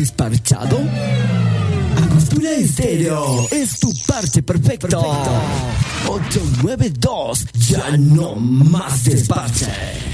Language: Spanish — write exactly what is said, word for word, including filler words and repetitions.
desparchado? Angostura Estéreo es tu parche perfecto. perfecto. ocho nueve dos, ya no más desparche.